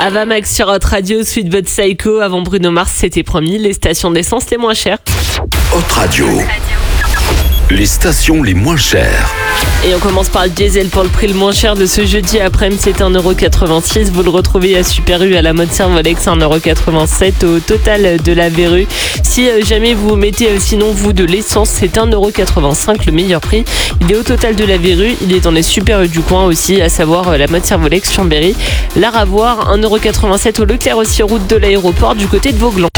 Avamax sur Hot Radio, Sweet But Psycho. Avant Bruno Mars, c'était promis, les stations d'essence les moins chères. Hot Radio. Les stations les moins chères. Et on commence par le diesel pour le prix le moins cher de ce jeudi après-midi, c'est 1,86€. Vous le retrouvez à Super U, à la mode Servolex, 1,87€ au total de la Verrue. Si jamais vous mettez sinon vous de l'essence, c'est 1,85€ le meilleur prix. Il est au total de la Verrue, il est dans les Super U du coin aussi, à savoir la mode Servolex, Chambéry, Laravoir, 1,87€ au Leclerc aussi, route de l'aéroport du côté de Vauglans.